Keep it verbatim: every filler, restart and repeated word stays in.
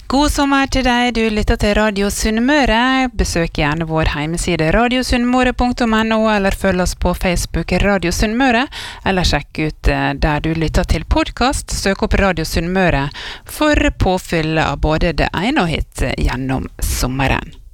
God sommer til deg, du lytter til Radio Sunnmøre. Besøk gjerne vår hjemmeside radio sunnmøre punktum no eller følg oss på Facebook Radio Sunnmøre, eller sjekk ut der du lytter til podcast, søk opp Radio Sunnmøre for påfyll av både det ene og hit gjennom sommeren.